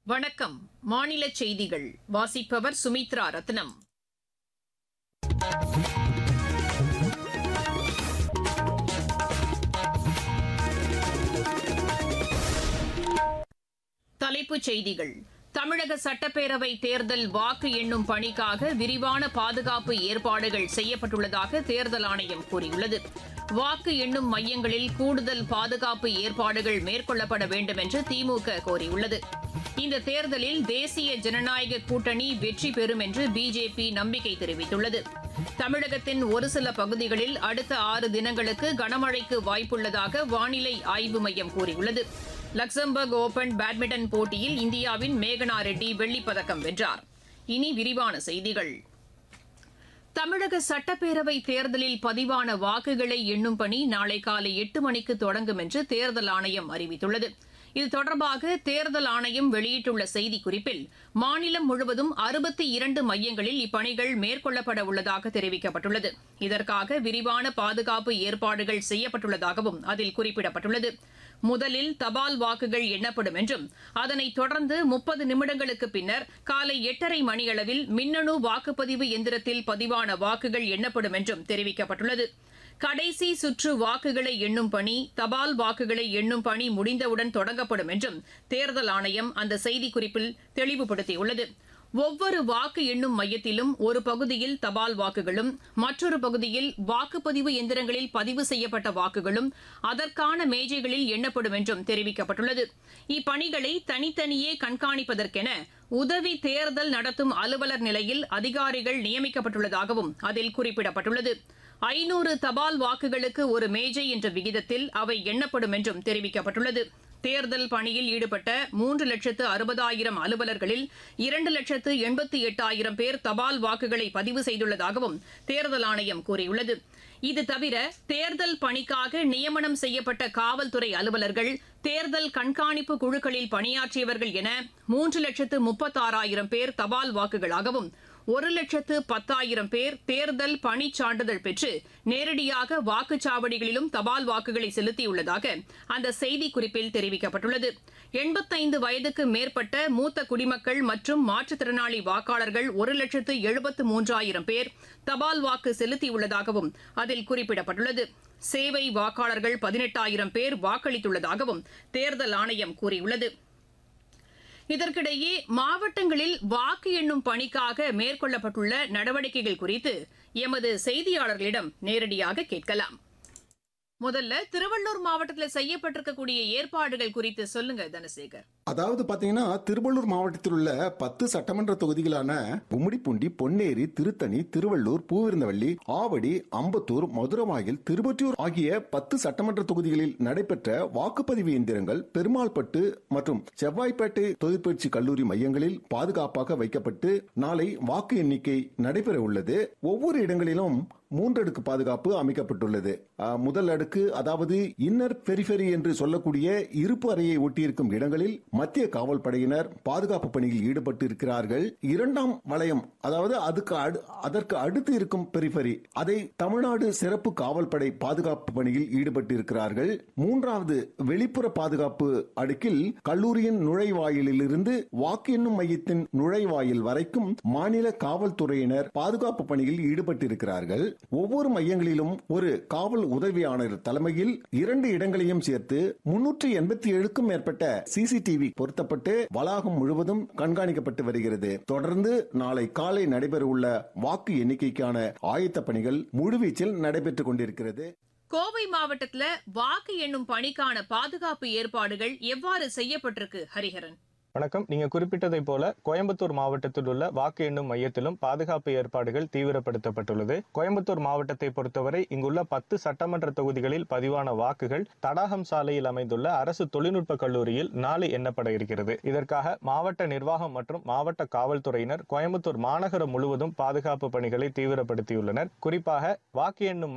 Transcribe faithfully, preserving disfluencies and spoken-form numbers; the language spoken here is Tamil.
வணக்கம். மாநில செய்திகள் வாசிப்பவர் சுமித்ரா ரத்னம். தலைப்புச் செய்திகள். தமிழக சட்டப்பேரவை தேர்தல் வாக்கு எண்ணும் பணிக்காக விரிவான பாதுகாப்பு ஏற்பாடுகள் செய்யப்பட்டுள்ளதாக தேர்தல் ஆணையம் கூறியுள்ளது. வாக்கு எண்ணும் மையங்களில் கூடுதல் பாதுகாப்பு ஏற்பாடுகள் மேற்கொள்ளப்பட வேண்டும் என்று திமுக கோரியுள்ளது. இந்த தேர்தலில் தேசிய ஜனநாயக கூட்டணி வெற்றி பெறும் என்று பிஜேபி நம்பிக்கை தெரிவித்துள்ளது. தமிழகத்தின் ஒரு சில பகுதிகளில் அடுத்த ஆறு தினங்களுக்கு கனமழைக்கு வாய்ப்புள்ளதாக வானிலை ஆய்வு மையம் கூறியுள்ளது. லக்சம்பர்க் ஓபன் பேட்மிண்டன் போட்டியில் இந்தியாவின் மேகனா ரெட்டி வெள்ளிப்பதக்கம் வென்றார். இனி விரிவான செய்திகள். தமிழக சட்டப்பேரவை தேர்தலில் பதிவான வாக்குகளை எண்ணும் பணி நாளை காலை எட்டு மணிக்கு தொடங்கும் என்று தேர்தல் ஆணையம் அறிவித்துள்ளது. இது தொடர்பாக தேர்தல் ஆணையம் வெளியிட்டுள்ள செய்திக்குறிப்பில் மாநிலம் முழுவதும் அறுபத்தி இரண்டு மையங்களில் இப்பணிகள் மேற்கொள்ளப்பட உள்ளதாக தெரிவிக்கப்பட்டுள்ளது. இதற்காக விரிவான பாதுகாப்பு ஏற்பாடுகள் செய்யப்பட்டுள்ளதாகவும் அதில் குறிப்பிடப்பட்டுள்ளது. முதலில் தபால் வாக்குகள் எண்ணப்படும் என்றும் அதனைத் தொடர்ந்து முப்பது நிமிடங்களுக்கு பின்னர் காலை எட்டரை மணியளவில் மின்னணு வாக்குப்பதிவு எந்திரத்தில் பதிவான வாக்குகள் எண்ணப்படும் என்றும் தெரிவிக்கப்பட்டுள்ளது. கடைசி சுற்று வாக்குகளை எண்ணும் பணி தபால் வாக்குகளை எண்ணும் பணி முடிந்தவுடன் தொடங்கப்படும் என்றும் தேர்தல் ஆணையம் அந்த செய்திக்குறிப்பில் தெளிவுபடுத்தியுள்ளது. ஒவ்வொரு வாக்கு எண்ணும் மையத்திலும் ஒரு பகுதியில் தபால் வாக்குகளும் மற்றொரு பகுதியில் வாக்குப்பதிவு எந்திரங்களில் பதிவு செய்யப்பட்ட வாக்குகளும் அதற்கான மேஜைகளில் எண்ணப்படும் என்றும் தெரிவிக்கப்பட்டுள்ளது. இப்பணிகளை தனித்தனியே கண்காணிப்பதற்கென உதவி தேர்தல் நடத்தும் அலுவலர் நிலையில் அதிகாரிகள் நியமிக்கப்பட்டுள்ளதாகவும் அதில் குறிப்பிடப்பட்டுள்ளது. ஐநூறு தபால் வாக்குகளுக்கு ஒரு மேஜை என்ற விகிதத்தில் அவை எண்ணப்படும் என்றும் தெரிவிக்கப்பட்டுள்ளது. தேர்தல் பணியில் ஈடுபட்ட மூன்று லட்சத்து அறுபதாயிரம் அலுவலர்களில் இரண்டு லட்சத்து எண்பத்தி எட்டாயிரம் பேர் தபால் வாக்குகளை பதிவு செய்துள்ளதாகவும் தேர்தல் ஆணையம் கூறியுள்ளது. இது தவிர தேர்தல் பணிக்காக நியமனம் செய்யப்பட்ட காவல்துறை அலுவலர்கள், தேர்தல் கண்காணிப்பு குழுக்களில் பணியாற்றியவர்கள் என மூன்று லட்சத்து முப்பத்தாறாயிரம் பேர் தபால் வாக்குகளாகவும் ஒரு லட்சத்து பத்தாயிரம் பேர் தேர்தல் பணிச் சான்றிதழ் பெற்று நேரடியாக வாக்குச்சாவடிகளிலும் தபால் வாக்குகளை செலுத்தியுள்ளதாக அந்த செய்திக்குறிப்பில் தெரிவிக்கப்பட்டுள்ளது. எண்பத்தைந்து வயதுக்கு மேற்பட்ட மூத்த குடிமக்கள் மற்றும் மாற்றுத்திறனாளி வாக்காளர்கள் ஒரு லட்சத்து எழுபத்து மூன்றாயிரம் பேர் தபால் வாக்கு செலுத்தியுள்ளதாகவும் அதில் குறிப்பிடப்பட்டுள்ளது. சேவை வாக்காளர்கள் பதினெட்டாயிரம் பேர் வாக்களித்துள்ளதாகவும் தேர்தல் ஆணையம் கூறியுள்ளது. இதற்கிடையே மாவட்டங்களில் வாக்கு எண்ணும் பணிக்காக மேற்கொள்ளப்பட்டுள்ள நடவடிக்கைகள் குறித்து எமது செய்தியாளர்களிடம் நேரடியாக கேட்கலாம். முதல்ல திருவள்ளூர் மாவட்டத்தில் செய்யப்பட்டிருக்கக்கூடிய ஏற்பாடுகள் குறித்து சொல்லுங்க தனசேகர். அதாவது பாத்தீங்கன்னா திருவள்ளூர் மாவட்டத்தில் உள்ள பத்து சட்டமன்ற தொகுதிகளான கும்மிடிப்பூண்டி, பொன்னேரி, திருத்தணி, திருவள்ளூர், பூவிருந்தவள்ளி, ஆவடி, அம்பத்தூர், மதுரவாயில், திருவொற்றியூர் ஆகிய பத்து சட்டமன்ற தொகுதிகளில் நடைபெற்ற வாக்குப்பதிவு இயந்திரங்கள் பெருமாள்பட்டு மற்றும் செவ்வாய்ப்பேட்டை தொழிற்பயிற்சி கல்லூரி மையங்களில் பாதுகாப்பாக வைக்கப்பட்டு நாளை வாக்கு எண்ணிக்கை நடைபெற உள்ளது. ஒவ்வொரு இடங்களிலும் மூன்றடுக்கு பாதுகாப்பு அமைக்கப்பட்டுள்ளது. முதல் அடுக்கு, அதாவது இன்னர் பெரிஃபெரி என்று சொல்லக்கூடிய இருப்பு அறையை ஒட்டியிருக்கும் இடங்களில் மத்திய காவல் படையினர் பாதுகாப்பு பணியில் ஈடுபட்டு இருக்கிறார்கள். இரண்டாம் வளையம், அதாவது அதுக்கு அதற்கு அடுத்து இருக்கும் பெரிஃபெரி, அதை தமிழ்நாடு சிறப்பு காவல் படை பாதுகாப்பு பணியில் ஈடுபட்டு இருக்கிறார்கள். மூன்றாவது வெளிப்புற பாதுகாப்பு அடுக்கில் கல்லூரியின் நுழைவாயிலில் இருந்து வாக்கு எண்ணும் மையத்தின் நுழைவாயில் வரைக்கும் மாநில காவல்துறையினர் பாதுகாப்பு பணியில் ஈடுபட்டிருக்கிறார்கள். ஒவ்வொரு மையங்களிலும் ஒரு காவல் உதவியாளர் தலைமையில் இரண்டு இடங்களையும் சேர்த்து முன்னூற்றி எண்பத்தி ஏழுக்கும் மேற்பட்ட சிசிடிவி பொருத்தப்பட்டு வளாகம் முழுவதும் கண்காணிக்கப்பட்டு வருகிறது. தொடர்ந்து நாளை காலை நடைபெறவுள்ள வாக்கு எண்ணிக்கைக்கான ஆயத்த பணிகள் முழுவீச்சில் நடைபெற்றுக் கொண்டிருக்கிறது. கோவை மாவட்டத்தில் வாக்கு எண்ணும் பணிக்கான பாதுகாப்பு ஏற்பாடுகள் எவ்வாறு செய்யப்பட்டிருக்கு ஹரிஹரன்? வணக்கம். நீங்க குறிப்பிட்டதை போல கோயம்புத்தூர் மாவட்டத்தில் உள்ள வாக்கு எண்ணும் மையத்திலும் பாதுகாப்பு ஏற்பாடுகள் தீவிரப்படுத்தப்பட்டுள்ளது. கோயம்புத்தூர் மாவட்டத்தை பொறுத்தவரை இங்குள்ள பத்து சட்டமன்ற தொகுதிகளில் பதிவான வாக்குகள் தடாகம் சாலையில் அமைந்துள்ள அரசு தொழில்நுட்ப கல்லூரியில் நாளை எண்ணப்பட இருக்கிறது. இதற்காக மாவட்ட நிர்வாகம் மற்றும் மாவட்ட காவல்துறையினர் கோயம்புத்தூர் மாநகரம் முழுவதும் பாதுகாப்பு பணிகளை தீவிரப்படுத்தியுள்ளனர். குறிப்பாக வாக்கு எண்ணும்